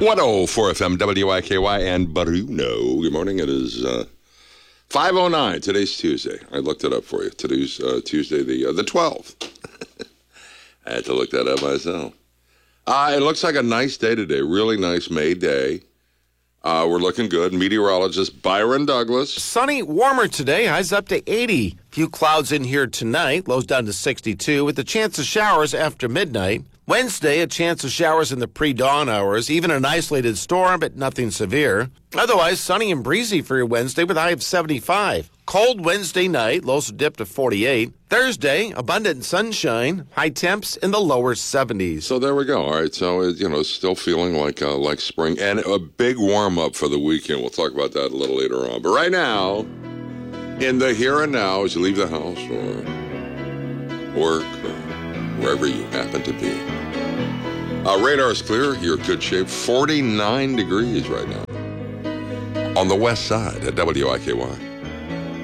104 FM, WIKY, and Bruno. Good morning. It is 5:09. Today's Tuesday. I looked it up for you. Today's Tuesday, the 12th. I had to look that up myself. It looks like a nice day today. Really nice May day. We're looking good. Meteorologist Byron Douglas. Sunny, warmer today. Highs up to 80. Few clouds in here tonight. Lows down to 62 with a chance of showers after midnight. Wednesday, a chance of showers in the pre-dawn hours. Even an isolated storm, but nothing severe. Otherwise, sunny and breezy for your Wednesday with a high of 75. Cold Wednesday night. Lows will dip to 48. Thursday, abundant sunshine. High temps in the lower 70s. So there we go. All right. So, it's still feeling like spring and a big warm up for the weekend. We'll talk about that a little later on. But right now, in the here and now, as you leave the house or work or wherever you happen to be, radar is clear. You're in good shape. 49 degrees right now on the west side at WIKY.